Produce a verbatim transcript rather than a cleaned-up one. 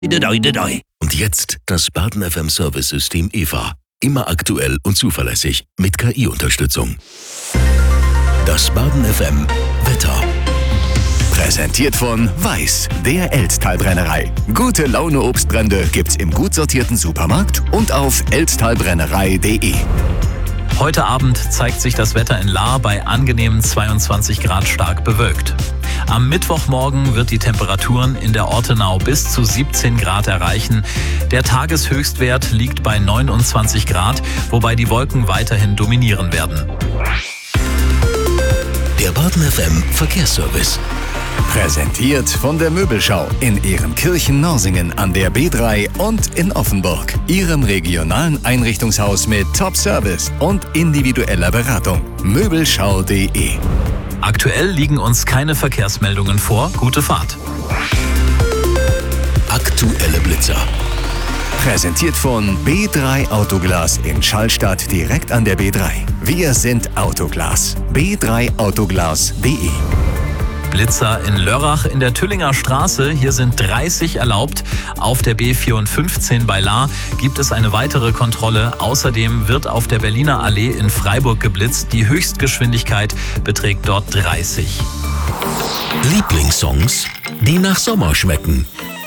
Und jetzt das Baden F M Service System E V A. Immer aktuell und zuverlässig mit K I-Unterstützung. Das Baden F M Wetter. Präsentiert von Weiß, der Elztal-Brennerei. Gute Laune Obstbrände gibt's im gut sortierten Supermarkt und auf elztalbrennerei punkt de. Heute Abend zeigt sich das Wetter in Lahr bei angenehmen zweiundzwanzig Grad stark bewölkt. Am Mittwochmorgen wird die Temperaturen in der Ortenau bis zu siebzehn Grad erreichen. Der Tageshöchstwert liegt bei neunundzwanzig Grad, wobei die Wolken weiterhin dominieren werden. Der Baden F M Verkehrsservice. Präsentiert von der Möbelschau in Ehrenkirchen-Norsingen an der B drei und in Offenburg. Ihrem regionalen Einrichtungshaus mit Top-Service und individueller Beratung. Möbelschau punkt de. Aktuell liegen uns keine Verkehrsmeldungen vor. Gute Fahrt. Aktuelle Blitzer. Präsentiert von B drei Autoglas in Schallstadt direkt an der B drei. Wir sind Autoglas. b drei autoglas punkt de. Blitzer in Lörrach in der Tüllinger Straße. Hier sind dreißig erlaubt. Auf der B vierhundertfünfzehn bei Lahr gibt es eine weitere Kontrolle. Außerdem wird auf der Berliner Allee in Freiburg geblitzt. Die Höchstgeschwindigkeit beträgt dort dreißig. Lieblingssongs, die nach Sommer schmecken.